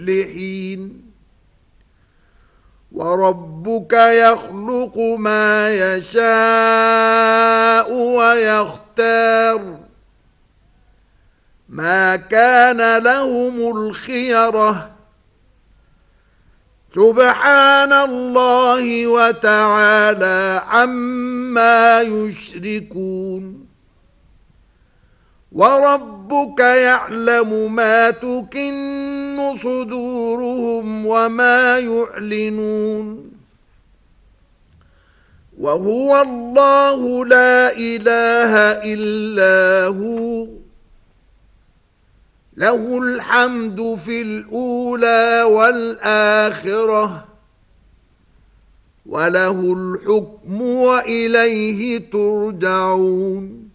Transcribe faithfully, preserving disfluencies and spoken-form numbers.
لحين وربك يخلق ما يشاء ويختار ما كان لهم الخيرة سبحان الله وتعالى عما يشركون وربك يعلم ما تكن صدورهم وما يعلنون وهو الله لا إله إلا هو له الحمد في الأولى والآخرة وله الحكم وإليه ترجعون